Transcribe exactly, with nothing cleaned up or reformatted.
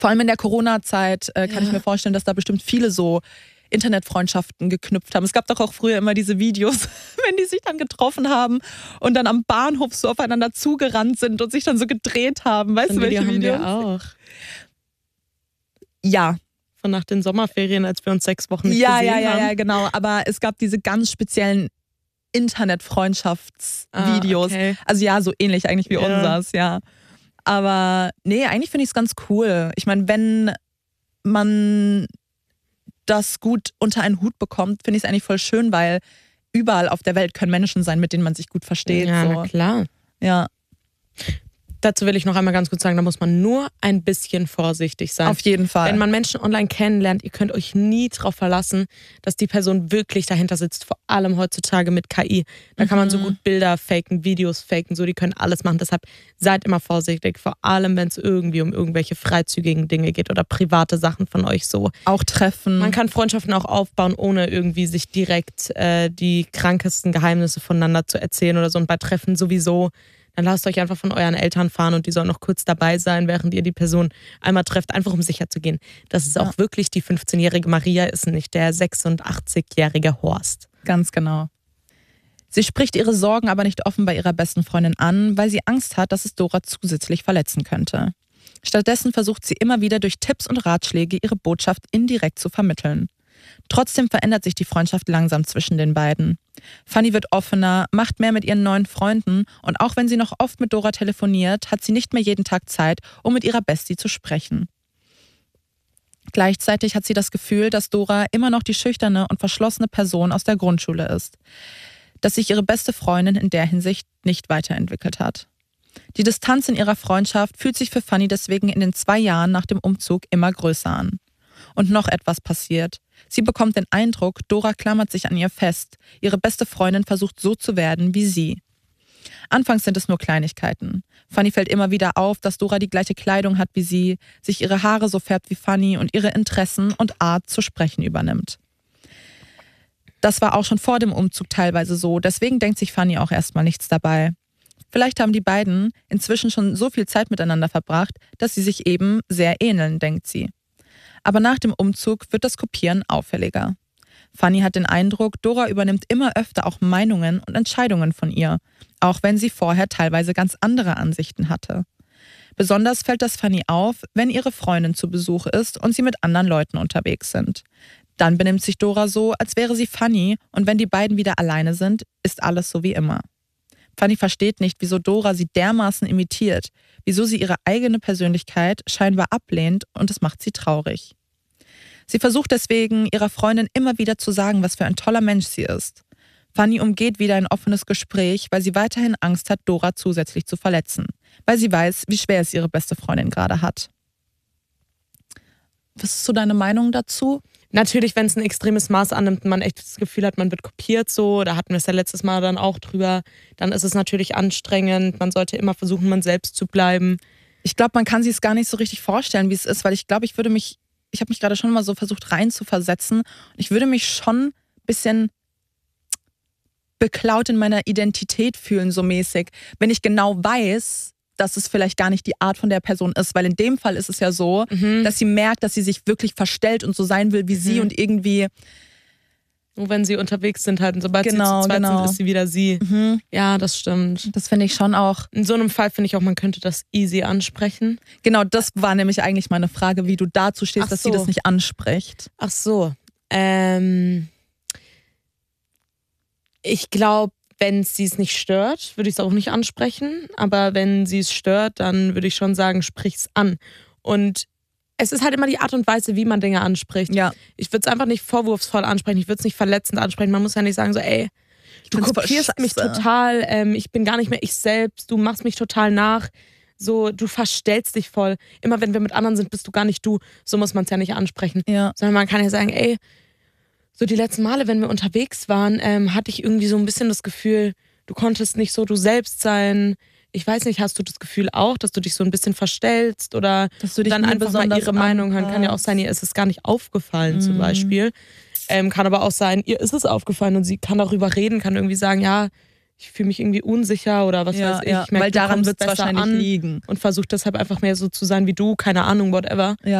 Vor allem in der Corona-Zeit äh, kann ja. ich mir vorstellen, dass da bestimmt viele so Internetfreundschaften geknüpft haben. Es gab doch auch früher immer diese Videos, wenn die sich dann getroffen haben und dann am Bahnhof so aufeinander zugerannt sind und sich dann so gedreht haben. Weißt so du, welche Video Videos? Haben wir auch. Ja. Von nach den Sommerferien, als wir uns sechs Wochen nicht ja, gesehen ja, ja, haben. Ja, ja, genau. Aber es gab diese ganz speziellen Internet-Freundschaftsvideos. Ah, okay. Also ja, so ähnlich eigentlich wie ja. unseres, ja. Aber nee, eigentlich finde ich es ganz cool. Ich meine, wenn man das gut unter einen Hut bekommt, finde ich es eigentlich voll schön, weil überall auf der Welt können Menschen sein, mit denen man sich gut versteht. Ja, so. na klar. Ja. Dazu will ich noch einmal ganz kurz sagen, da muss man nur ein bisschen vorsichtig sein. Auf jeden Fall. Wenn man Menschen online kennenlernt, ihr könnt euch nie darauf verlassen, dass die Person wirklich dahinter sitzt, vor allem heutzutage mit K I. Da mhm. kann man so gut Bilder faken, Videos faken, so, die können alles machen. Deshalb seid immer vorsichtig, vor allem wenn es irgendwie um irgendwelche freizügigen Dinge geht oder private Sachen von euch so. Auch Treffen. Man kann Freundschaften auch aufbauen, ohne irgendwie sich direkt äh, die krankesten Geheimnisse voneinander zu erzählen oder so. Und bei Treffen sowieso. Dann lasst euch einfach von euren Eltern fahren und die sollen noch kurz dabei sein, während ihr die Person einmal trefft, einfach um sicher zu gehen, dass es ja. auch wirklich die fünfzehnjährige Maria ist und nicht der sechsundachtzigjährige Horst. Ganz genau. Sie spricht ihre Sorgen aber nicht offen bei ihrer besten Freundin an, weil sie Angst hat, dass es Dora zusätzlich verletzen könnte. Stattdessen versucht sie immer wieder durch Tipps und Ratschläge ihre Botschaft indirekt zu vermitteln. Trotzdem verändert sich die Freundschaft langsam zwischen den beiden. Fanny wird offener, macht mehr mit ihren neuen Freunden und auch wenn sie noch oft mit Dora telefoniert, hat sie nicht mehr jeden Tag Zeit, um mit ihrer Bestie zu sprechen. Gleichzeitig hat sie das Gefühl, dass Dora immer noch die schüchterne und verschlossene Person aus der Grundschule ist. Dass sich ihre beste Freundin in der Hinsicht nicht weiterentwickelt hat. Die Distanz in ihrer Freundschaft fühlt sich für Fanny deswegen in den zwei Jahren nach dem Umzug immer größer an. Und noch etwas passiert. Sie bekommt den Eindruck, Dora klammert sich an ihr fest. Ihre beste Freundin versucht so zu werden wie sie. Anfangs sind es nur Kleinigkeiten. Fanny fällt immer wieder auf, dass Dora die gleiche Kleidung hat wie sie, sich ihre Haare so färbt wie Fanny und ihre Interessen und Art zu sprechen übernimmt. Das war auch schon vor dem Umzug teilweise so, deswegen denkt sich Fanny auch erstmal nichts dabei. Vielleicht haben die beiden inzwischen schon so viel Zeit miteinander verbracht, dass sie sich eben sehr ähneln, denkt sie. Aber nach dem Umzug wird das Kopieren auffälliger. Fanny hat den Eindruck, Dora übernimmt immer öfter auch Meinungen und Entscheidungen von ihr, auch wenn sie vorher teilweise ganz andere Ansichten hatte. Besonders fällt das Fanny auf, wenn ihre Freundin zu Besuch ist und sie mit anderen Leuten unterwegs sind. Dann benimmt sich Dora so, als wäre sie Fanny und wenn die beiden wieder alleine sind, ist alles so wie immer. Fanny versteht nicht, wieso Dora sie dermaßen imitiert, wieso sie ihre eigene Persönlichkeit scheinbar ablehnt und es macht sie traurig. Sie versucht deswegen, ihrer Freundin immer wieder zu sagen, was für ein toller Mensch sie ist. Fanny umgeht wieder ein offenes Gespräch, weil sie weiterhin Angst hat, Dora zusätzlich zu verletzen, weil sie weiß, wie schwer es ihre beste Freundin gerade hat. Was ist so deine Meinung dazu? Natürlich, wenn es ein extremes Maß annimmt und man echt das Gefühl hat, man wird kopiert so, da hatten wir es ja letztes Mal dann auch drüber, dann ist es natürlich anstrengend, man sollte immer versuchen, man selbst zu bleiben. Ich glaube, man kann sich es gar nicht so richtig vorstellen, wie es ist, weil ich glaube, ich würde mich, ich habe mich gerade schon mal so versucht reinzuversetzen und ich würde mich schon ein bisschen beklaut in meiner Identität fühlen, so mäßig, wenn ich genau weiß, dass es vielleicht gar nicht die Art von der Person ist, weil in dem Fall ist es ja so, mhm. dass sie merkt, dass sie sich wirklich verstellt und so sein will wie mhm. sie und irgendwie... Nur wenn sie unterwegs sind halt und sobald genau, sie zu zweit genau. sind, ist sie wieder sie. Mhm. Ja, das stimmt. Das finde ich schon auch. In so einem Fall finde ich auch, man könnte das easy ansprechen. Genau, das war nämlich eigentlich meine Frage, wie du dazu stehst, Ach dass so. sie das nicht anspricht. Ach so. Ähm... Ich glaube, wenn sie es nicht stört, würde ich es auch nicht ansprechen. Aber wenn sie es stört, dann würde ich schon sagen, sprich es an. Und es ist halt immer die Art und Weise, wie man Dinge anspricht. Ja. Ich würde es einfach nicht vorwurfsvoll ansprechen. Ich würde es nicht verletzend ansprechen. Man muss ja nicht sagen so, ey, du kopierst mich total. Ähm, ich bin gar nicht mehr ich selbst. Du machst mich total nach. So, du verstellst dich voll. Immer wenn wir mit anderen sind, bist du gar nicht du. So muss man es ja nicht ansprechen. Ja. Sondern man kann ja sagen, ey, so die letzten Male, wenn wir unterwegs waren, ähm, hatte ich irgendwie so ein bisschen das Gefühl, du konntest nicht so du selbst sein. Ich weiß nicht, hast du das Gefühl auch, dass du dich so ein bisschen verstellst oder dass du dich dann einfach mal ihre Meinung hören? Kann ja auch sein, ihr ist es gar nicht aufgefallen mm. zum Beispiel. Ähm, kann aber auch sein, ihr ist es aufgefallen und sie kann darüber reden, kann irgendwie sagen, ja, ich fühle mich irgendwie unsicher oder was ja, weiß ich. Ja. ich merke, weil daran wird es besser wahrscheinlich an liegen. und versuche deshalb einfach mehr so zu sein wie du, keine Ahnung, whatever. Ja.